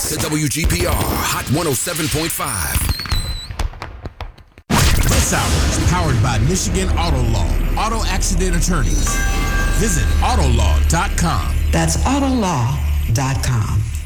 to WGPR Hot 107.5. This hour is powered by Michigan Auto Law, auto accident attorneys. Visit autolaw.com. That's autolaw.com.